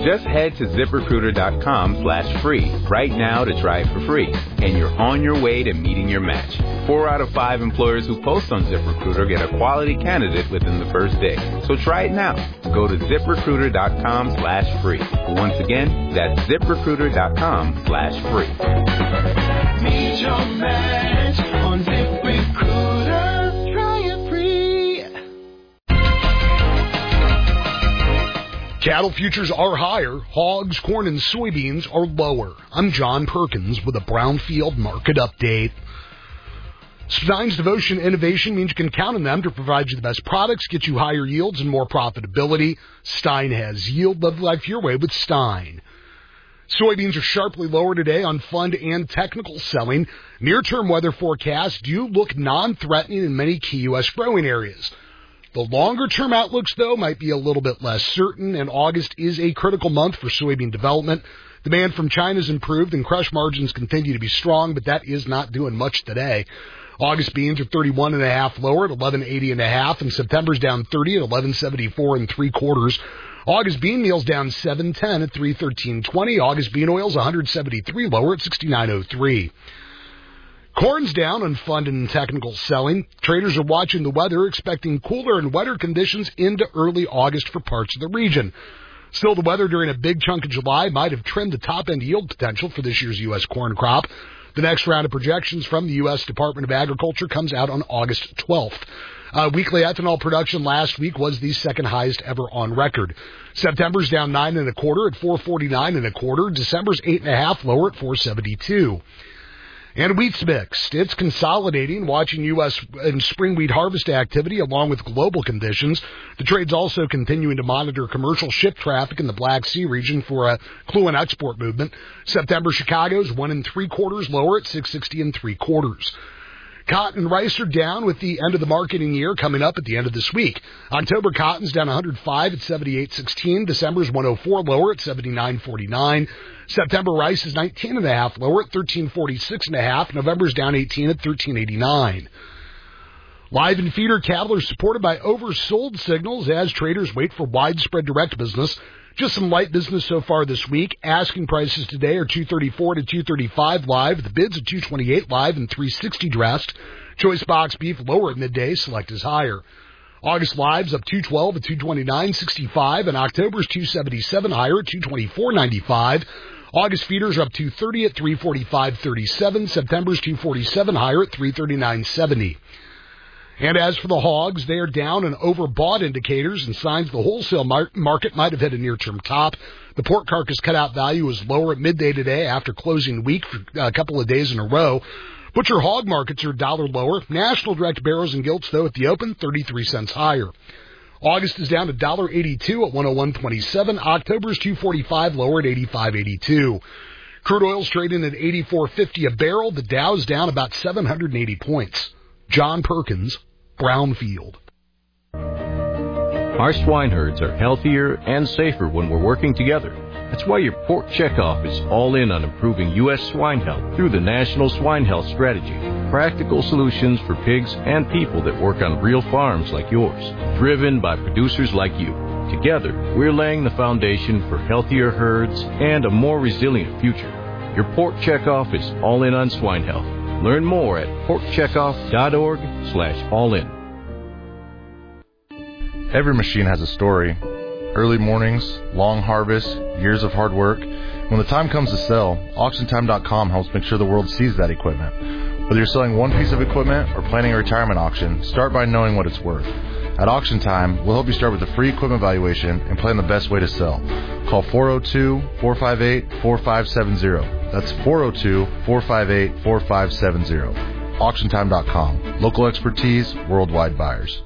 Just head to ZipRecruiter.com/free right now to try it for free, and you're on your way to meeting your match. 4 out of 5 employers who post on ZipRecruiter get a quality candidate within the first day. So try it now. Go to ZipRecruiter.com/free. Once again, that's ZipRecruiter.com/free. Meet your match on ZipRecruiter. Try it free. Cattle futures are higher. Hogs, corn, and soybeans are lower. I'm John Perkins with a Brownfield market update. Stein's Devotion Innovation means you can count on them to provide you the best products, get you higher yields and more profitability. Stein has yield. Live life your way with Stein. Soybeans are sharply lower today on fund and technical selling. Near-term weather forecasts do look non-threatening in many key U.S. growing areas. The longer-term outlooks, though, might be a little bit less certain, and August is a critical month for soybean development. Demand from China has improved, and crush margins continue to be strong, but that is not doing much today. August beans are 31.5 lower at 11.80.5, and September's down 30 at 11.74 3/4. August bean meal's down 7.10 at 313.20. August bean oil's 173 lower at 69.03. Corn's down on fund and technical selling. Traders are watching the weather, expecting cooler and wetter conditions into early August for parts of the region. Still, the weather during a big chunk of July might have trimmed the top-end yield potential for this year's U.S. corn crop. The next round of projections from the U.S. Department of Agriculture comes out on August 12th. Weekly ethanol production last week was the second highest ever on record. September's down 9.25 at 449.25. December's 8.5 lower at 472. And wheat's mixed. It's consolidating, watching U.S. and spring wheat harvest activity along with global conditions. The trade's also continuing to monitor commercial ship traffic in the Black Sea region for a clue and export movement. September Chicago's 1 3/4 lower at 660 3/4. Cotton and rice are down with the end of the marketing year coming up at the end of this week. October cotton's down 105 at 78.16. December's 104 lower at 79.49. September rice is 19.5 lower at 13.46.5. November's down 18 at 13.89. Live and feeder cattle are supported by oversold signals as traders wait for widespread direct business. Just some light business so far this week. Asking prices today are $234 to $235 live. The bids at $228 live and $360 dressed. Choice box beef lower at midday. Select is higher. August lives up $212 at $229.65, and October's $277 higher at $224.95. August feeders are up $230 at $345.37. September's $247 higher at $339.70. And as for the hogs, they are down on overbought indicators and signs the wholesale market might have hit a near-term top. The pork carcass cutout value is lower at midday today after closing weak for a couple of days in a row. Butcher hog markets are $1 lower. National direct barrows and gilts, though, at the open, 33 cents higher. August is down to $1.82 at 101.27. October's $2.45 lower at 85.82. Crude oil's trading at $84.50 a barrel. The Dow's down about 780 points. John Perkins, Brownfield. Our swine herds are healthier and safer when we're working together. That's why your Pork Checkoff is all in on improving U.S. swine health through the National Swine Health Strategy. Practical solutions for pigs and people that work on real farms like yours, driven by producers like you. Together, we're laying the foundation for healthier herds and a more resilient future. Your Pork Checkoff is all in on swine health. Learn more at porkcheckoff.org/allin. Every machine has a story. Early mornings, long harvests, years of hard work. When the time comes to sell, AuctionTime.com helps make sure the world sees that equipment. Whether you're selling one piece of equipment or planning a retirement auction, start by knowing what it's worth. At Auction Time, we'll help you start with a free equipment valuation and plan the best way to sell. Call 402-458-4570. That's 402-458-4570. AuctionTime.com. Local expertise, worldwide buyers.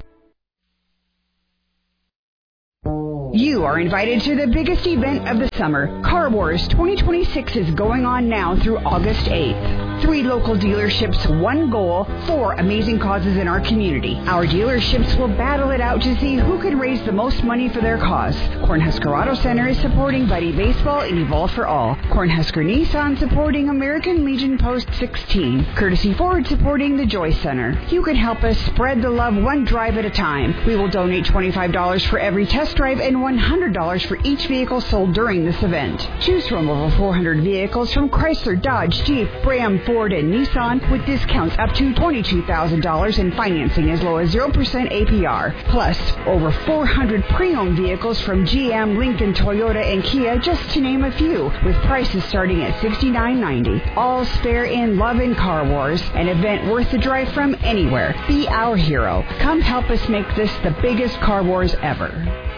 You are invited to the biggest event of the summer. Car Wars 2026 is going on now through August 8th. 3 local dealerships, 1 goal, 4 amazing causes in our community. Our dealerships will battle it out to see who can raise the most money for their cause. Cornhusker Auto Center is supporting Buddy Baseball and Evolve for All. Cornhusker Nissan supporting American Legion Post 16. Courtesy Ford supporting the Joy Center. You can help us spread the love one drive at a time. We will donate $25 for every test drive and $100 for each vehicle sold during this event. Choose from over 400 vehicles from Chrysler, Dodge, Jeep, Ram, Ford, and Nissan with discounts up to $22,000 and financing as low as 0% APR. Plus, over 400 pre-owned vehicles from GM, Lincoln, Toyota, and Kia, just to name a few, with prices starting at $69.90. All spare in Love and Car Wars, an event worth the drive from anywhere. Be our hero. Come help us make this the biggest car wars ever.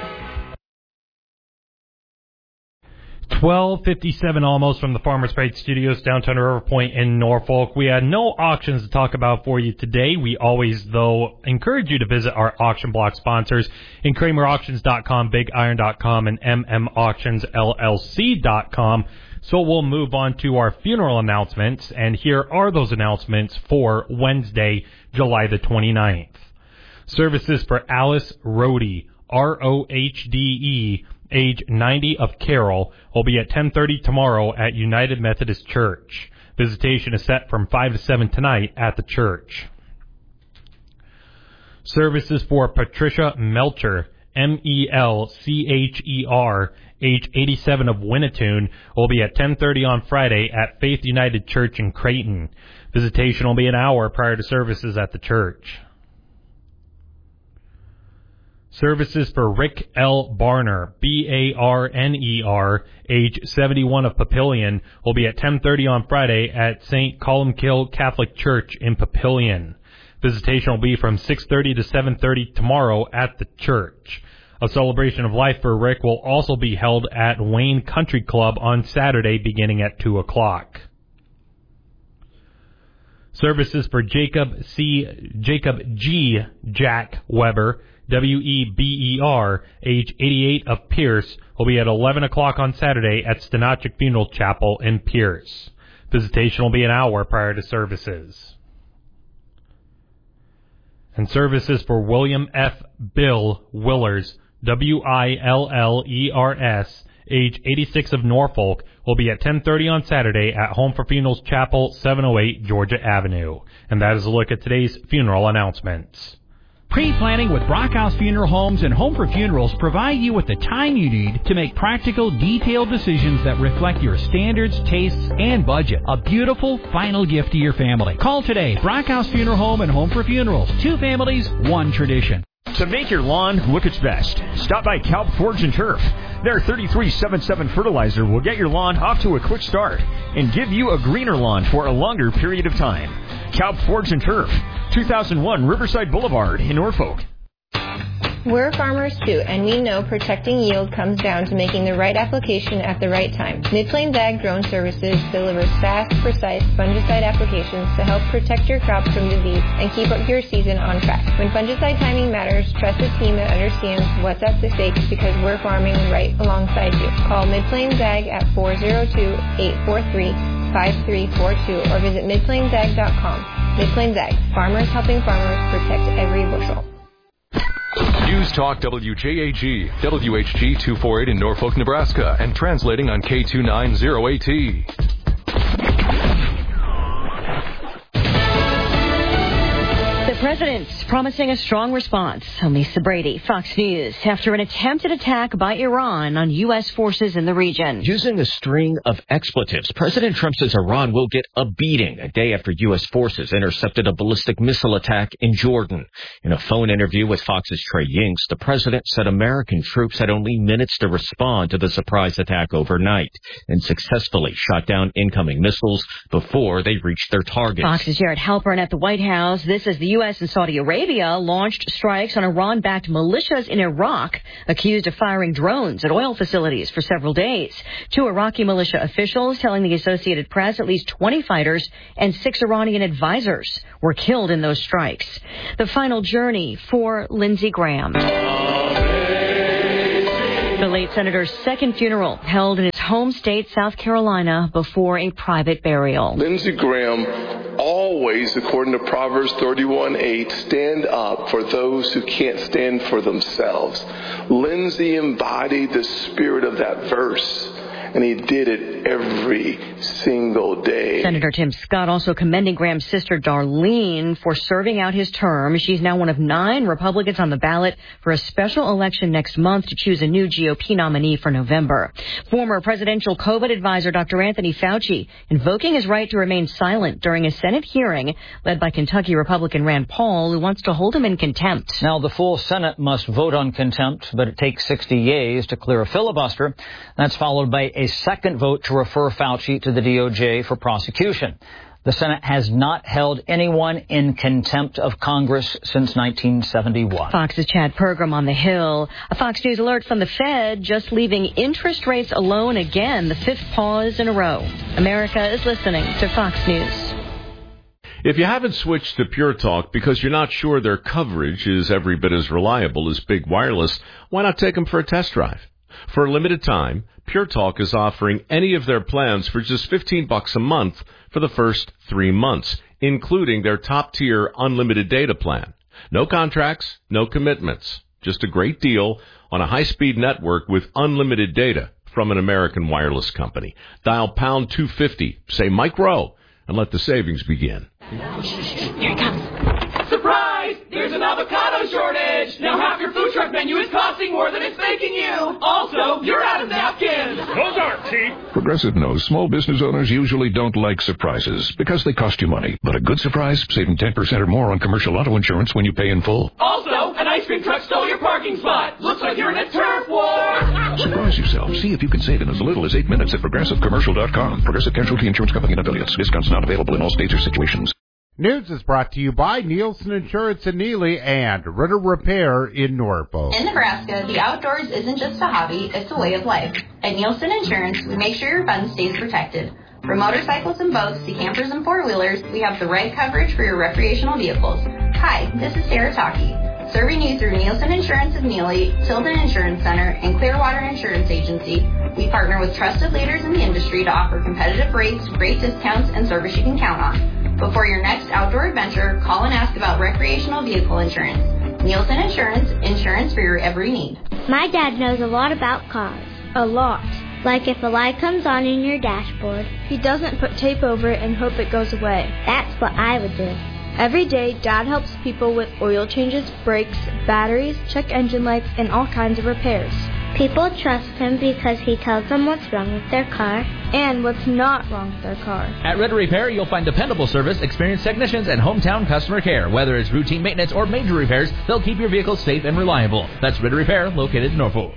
12:57 almost from the Farmers Trade Studios, downtown River Point in Norfolk. We had no auctions to talk about for you today. We always, though, encourage you to visit our auction block sponsors in KramerAuctions.com, BigIron.com, and MMAuctionsLLC.com. So we'll move on to our funeral announcements, and here are those announcements for Wednesday, July the 29th. Services for Alice Rohde, R-O-H-D-E, age 90 of Carroll, will be at 10:30 tomorrow at United Methodist Church. Visitation is set from 5 to 7 tonight at the church. Services for Patricia Melcher, M-E-L-C-H-E-R, age 87 of Winnetoon, will be at 10:30 on Friday at Faith United Church in Creighton. Visitation will be an hour prior to services at the church. Services for Rick L. Barner, B-A-R-N-E-R, age 71 of Papillion, will be at 10:30 on Friday at St. Columkill Catholic Church in Papillion. Visitation will be from 6:30 to 7:30 tomorrow at the church. A celebration of life for Rick will also be held at Wayne Country Club on Saturday beginning at 2 o'clock. Services for Jacob G. Jack Weber, W-E-B-E-R, age 88 of Pierce, will be at 11 o'clock on Saturday at Stenachik Funeral Chapel in Pierce. Visitation will be an hour prior to services. And services for William F. Bill Willers, W-I-L-L-E-R-S, age 86 of Norfolk, will be at 10:30 on Saturday at Home for Funerals Chapel, 708 Georgia Avenue. And that is a look at today's funeral announcements. Pre-planning with Brockhouse Funeral Homes and Home for Funerals provide you with the time you need to make practical, detailed decisions that reflect your standards, tastes, and budget. A beautiful final gift to your family. Call today. Brockhouse Funeral Home and Home for Funerals. 2 families, 1 tradition. To make your lawn look its best, stop by Kalb Forge and Turf. Their 3377 fertilizer will get your lawn off to a quick start and give you a greener lawn for a longer period of time. Kalb Forge and Turf, 2001 Riverside Boulevard in Norfolk. We're farmers too, and we know protecting yield comes down to making the right application at the right time. Mid-Plains Ag Drone Services delivers fast, precise fungicide applications to help protect your crops from disease and keep up your season on track. When fungicide timing matters, trust a team that understands what's at stake because we're farming right alongside you. Call Mid-Plains Ag at 402-843-5342 or visit midplainsag.com. Mid-Plains Ag, farmers helping farmers protect every bushel. News Talk WJAG, WHG 248 in Norfolk, Nebraska, and translating on K290AT. The president's promising a strong response. I'm Lisa Brady, Fox News, after an attempted attack by Iran on U.S. forces in the region. Using a string of expletives, President Trump says Iran will get a beating a day after U.S. forces intercepted a ballistic missile attack in Jordan. In a phone interview with Fox's Trey Yingst, the president said American troops had only minutes to respond to the surprise attack overnight and successfully shot down incoming missiles before they reached their targets. Fox's Jared Halpern at the White House. This is the U.S. and Saudi Arabia launched strikes on Iran-backed militias in Iraq, accused of firing drones at oil facilities for several days. 2 Iraqi militia officials telling the Associated Press at least 20 fighters and 6 Iranian advisors were killed in those strikes. The final journey for Lindsey Graham. The late senator's second funeral held in his home state, South Carolina, before a private burial. Lindsey Graham always, according to Proverbs 31:8, stand up for those who can't stand for themselves. Lindsey embodied the spirit of that verse, and he did it every single day. Senator Tim Scott also commending Graham's sister Darlene for serving out his term. She's now one of 9 Republicans on the ballot for a special election next month to choose a new GOP nominee for November. Former presidential COVID advisor Dr. Anthony Fauci invoking his right to remain silent during a Senate hearing led by Kentucky Republican Rand Paul, who wants to hold him in contempt. Now, the full Senate must vote on contempt, but it takes 60 yeas to clear a filibuster. That's followed by a second vote to refer Fauci to the DOJ for prosecution. The Senate has not held anyone in contempt of Congress since 1971. Fox's Chad Pergram on the Hill. A Fox News alert from the Fed just leaving interest rates alone again, the 5th pause in a row. America is listening to Fox News. If you haven't switched to Pure Talk because you're not sure their coverage is every bit as reliable as Big Wireless, why not take them for a test drive? For a limited time, Pure Talk is offering any of their plans for just $15 a month for the first 3 months, including their top-tier unlimited data plan. No contracts, no commitments. Just a great deal on a high-speed network with unlimited data from an American wireless company. Dial pound 250, say Mike Rowe, and let the savings begin. Here it comes. Surprise! There's an avocado shortage! Now half your food truck menu is costing more than it's making you! Also, you're out of napkins! Those aren't cheap! Progressive knows small business owners usually don't like surprises because they cost you money. But a good surprise, saving 10% or more on commercial auto insurance when you pay in full. Also, an ice cream truck stole your parking spot! Looks like you're in a turf war! Surprise yourself. See if you can save in as little as 8 minutes at ProgressiveCommercial.com. Progressive Casualty Insurance Company and affiliates. Discounts not available in all states or situations. News is brought to you by Nielsen Insurance in Neely and Ritter Repair in Norfolk. In Nebraska, the outdoors isn't just a hobby, it's a way of life. At Nielsen Insurance, we make sure your fun stays protected. From motorcycles and boats to campers and four-wheelers, we have the right coverage for your recreational vehicles. Hi, this is Sarah Taki, serving you through Nielsen Insurance of Neely, Tilden Insurance Center, and Clearwater Insurance Agency. We partner with trusted leaders in the industry to offer competitive rates, great discounts, and service you can count on. Before your next outdoor adventure, call and ask about recreational vehicle insurance. Nielsen Insurance, insurance for your every need. My dad knows a lot about cars. A lot. Like if a light comes on in your dashboard, he doesn't put tape over it and hope it goes away. That's what I would do. Every day, Dad helps people with oil changes, brakes, batteries, check engine lights, and all kinds of repairs. People trust him because he tells them what's wrong with their car and what's not wrong with their car. At Ritter Repair, you'll find dependable service, experienced technicians, and hometown customer care. Whether it's routine maintenance or major repairs, they'll keep your vehicle safe and reliable. That's Ritter Repair, located in Norfolk.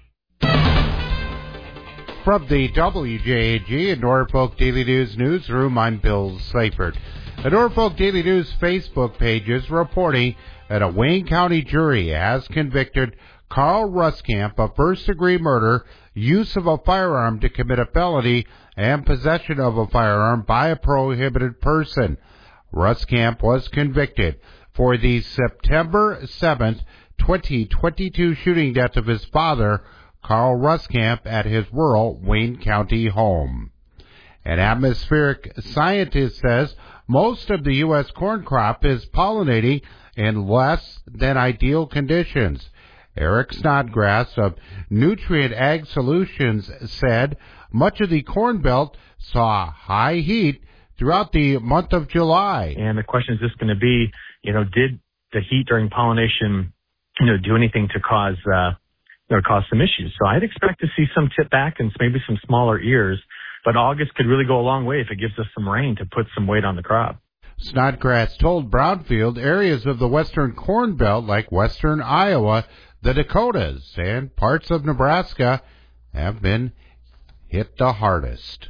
From the WJAG and Norfolk Daily News newsroom, I'm Bill Seifert. The Norfolk Daily News Facebook page is reporting that a Wayne County jury has convicted Carl Ruskamp of first-degree murder, use of a firearm to commit a felony, and possession of a firearm by a prohibited person. Ruskamp was convicted for the September 7th, 2022 shooting death of his father, Carl Ruskamp, at his rural Wayne County home. An atmospheric scientist says most of the U.S. corn crop is pollinating in less than ideal conditions. Eric Snodgrass of Nutrient Ag Solutions said much of the Corn Belt saw high heat throughout the month of July. And the question is just going to be, did the heat during pollination, do anything to cause some issues? So I'd expect to see some tip back and maybe some smaller ears, but August could really go a long way if it gives us some rain to put some weight on the crop. Snodgrass told Brownfield areas of the western Corn Belt, like western Iowa, the Dakotas, and parts of Nebraska have been hit the hardest.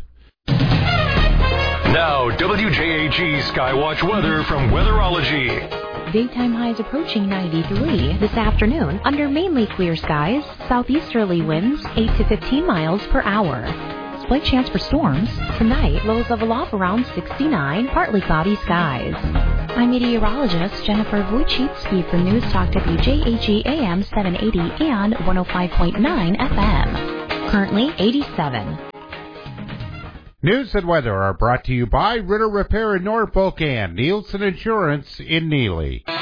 Now, WJAG Skywatch weather from Weatherology. Daytime highs approaching 93 this afternoon under mainly clear skies, southeasterly winds 8 to 15 miles per hour. Slight chance for storms. Tonight, lows level off around 69, partly cloudy skies. I'm meteorologist Jennifer Wojcicki for News Talk WJAG AM 780 and 105.9 FM. Currently 87. News and weather are brought to you by Ritter Repair in Norfolk and Nielsen Insurance in Neely.